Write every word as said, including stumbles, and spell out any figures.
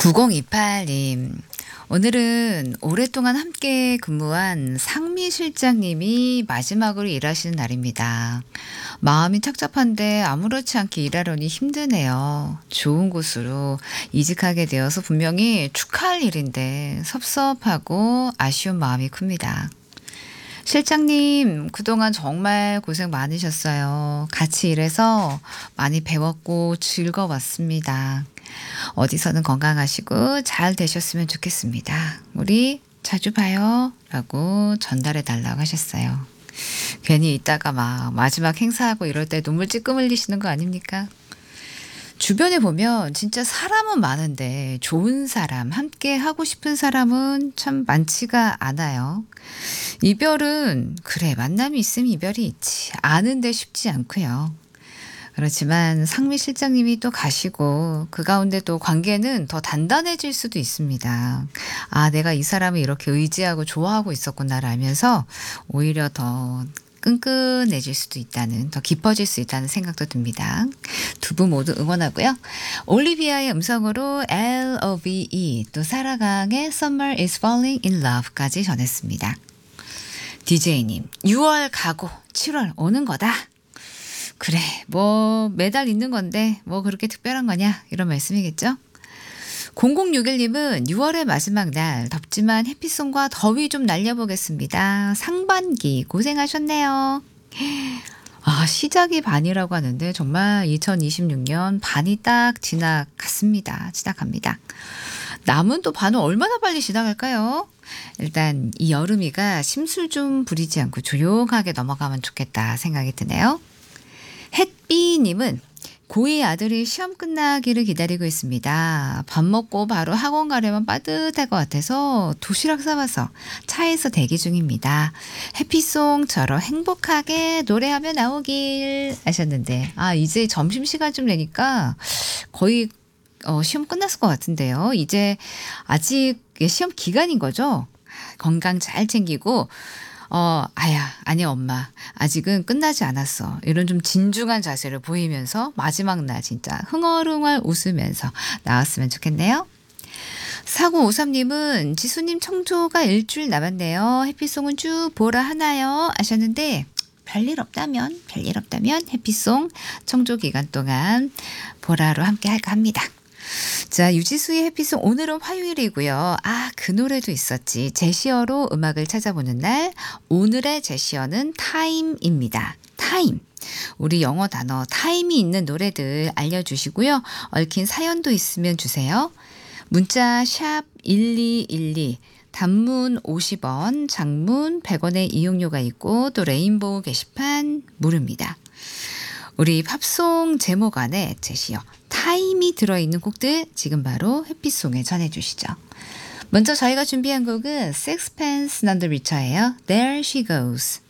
구공이팔 님. 오늘은 오랫동안 함께 근무한 상미 실장님이 마지막으로 일하시는 날입니다. 마음이 착잡한데 아무렇지 않게 일하려니 힘드네요. 좋은 곳으로 이직하게 되어서 분명히 축하할 일인데 섭섭하고 아쉬운 마음이 큽니다. 실장님, 그동안 정말 고생 많으셨어요. 같이 일해서 많이 배웠고 즐거웠습니다. 어디서는 건강하시고 잘 되셨으면 좋겠습니다. 우리 자주 봐요. 라고 전달해 달라고 하셨어요. 괜히 이따가 막 마지막 행사하고 이럴 때 눈물 찔끔 흘리시는 거 아닙니까? 주변에 보면 진짜 사람은 많은데 좋은 사람, 함께 하고 싶은 사람은 참 많지가 않아요. 이별은 그래 만남이 있으면 이별이 있지. 아는데 쉽지 않고요. 그렇지만 상미 실장님이 또 가시고 그 가운데 또 관계는 더 단단해질 수도 있습니다. 아, 내가 이 사람을 이렇게 의지하고 좋아하고 있었구나를 알면서 오히려 더 끈끈해질 수도 있다는, 더 깊어질 수 있다는 생각도 듭니다. 두 분 모두 응원하고요. 올리비아의 음성으로 엘오브이, 또 사라강의 Summer is Falling in Love까지 전했습니다. 디제이님, 유월 가고 칠월 오는 거다. 그래, 뭐 매달 있는 건데 뭐 그렇게 특별한 거냐 이런 말씀이겠죠. 공공육일 님은 유월의 마지막 날 덥지만 햇빛송과 더위 좀 날려보겠습니다. 상반기 고생하셨네요. 아, 시작이 반이라고 하는데 정말 이천이십육 년 반이 딱 지나갔습니다. 지나갑니다. 남은 또 반은 얼마나 빨리 지나갈까요? 일단 이 여름이가 심술 좀 부리지 않고 조용하게 넘어가면 좋겠다 생각이 드네요. 햇비님은 고이 아들이 시험 끝나기를 기다리고 있습니다. 밥 먹고 바로 학원 가려면 빠듯할 것 같아서 도시락 싸와서 차에서 대기 중입니다. 해피송처럼 행복하게 노래하며 나오길 하셨는데, 아, 이제 점심시간 좀 되니까 거의 어, 시험 끝났을 것 같은데요. 이제 아직 시험 기간인 거죠? 건강 잘 챙기고 어, 아야, 아니 엄마, 아직은 끝나지 않았어. 이런 좀 진중한 자세를 보이면서 마지막 날 진짜 흥얼흥얼 웃으면서 나왔으면 좋겠네요. 사공오삼 님은 지수님 청조가 일주일 남았네요. 해피송은 쭉 보라 하나요? 하셨는데 별일 없다면, 별일 없다면 해피송 청조 기간 동안 보라로 함께 할까 합니다. 자, 유지수의 해피송 오늘은 화요일이고요. 아, 그 노래도 있었지. 제시어로 음악을 찾아보는 날. 오늘의 제시어는 타임입니다. 타임. 우리 영어 단어 타임이 있는 노래들 알려주시고요. 얽힌 사연도 있으면 주세요. 문자 샵 일이일이, 단문 오십 원, 장문 백 원의 이용료가 있고 또 레인보우 게시판 무료입니다. 우리 팝송 제목 안에 제시어 타임이 들어있는 곡들 지금 바로 해피송에 전해주시죠. 먼저 저희가 준비한 곡은 Sixpence None the Richer예요. There She Goes.